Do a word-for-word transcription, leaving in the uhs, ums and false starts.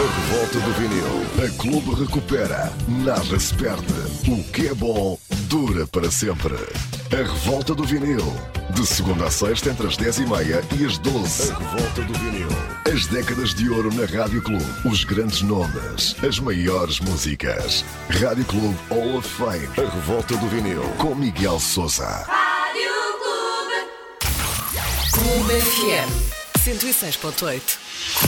revolta do vinil. A Clube recupera, nada se perde. O que é bom dura para sempre. A revolta do vinil. De segunda a sexta, entre as dez e meia e as doze. A revolta do vinil. As décadas de ouro na Rádio Clube. Os grandes nomes. As maiores músicas. Rádio Clube Hall of Fame. A revolta do vinil. Com Miguel Sousa. Rádio Clube. Clube F M cento e seis ponto oito.